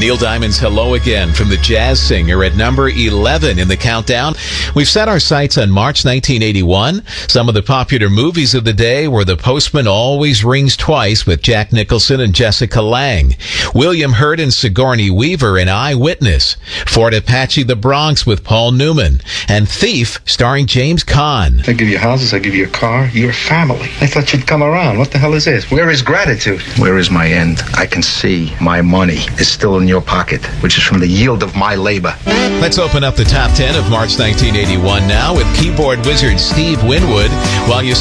Neil Diamond's Hello Again from the Jazz Singer at number 11 in the countdown. We've set our sights on March 1981. Some of the popular movies of the day were The Postman Always Rings Twice with Jack Nicholson and Jessica Lange, William Hurt and Sigourney Weaver in Eyewitness, Fort Apache The Bronx with Paul Newman, and Thief starring James Caan. I give you houses, I give you a car, you're family. I thought you'd come around. What the hell is this? Where is gratitude? Where is my end? I can see my money is still in your pocket, which is from the yield of my labor. Let's open up the top 10 of March 1981 now with keyboard wizard Steve Winwood. While you